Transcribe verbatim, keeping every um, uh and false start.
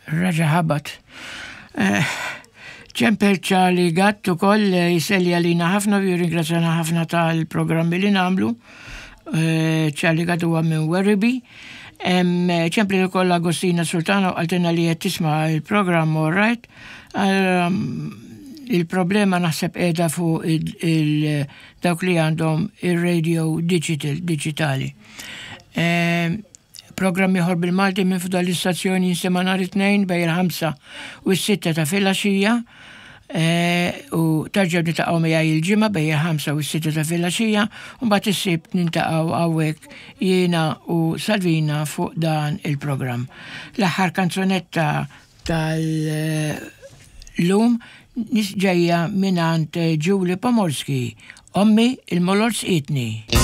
raġa ħabat. ċempel ċali għattu koll jiselli għalina ħafna vi ringrazzjana ħafna tal-programmi li namlu. ċali għattu għam minn Werribi. ċempel koll Agostina Sultano għaltina li jett tisma il-program all right. Il-problema naħseb edha fu dawk li għandhom il-radio digital, digitali. Program ieħor bil-Malti minn fuq l-istazzjoni jinstema' nhar it-tnejn bejn il-ħamsa u s-sitta ta' filgħaxija u tarġgħu niltaqgħu miegħi il-ġimgħa bejn il-ħamsa u s-sitta ta' filgħaxija u mbagħad is-sibt niltaqgħu hawnhekk jiena u Salvina fuq dan il-programm. L-aħħar kanzunetta tal-lum ġejja minant Julie Pomorski, Ommi il-molor sqitni.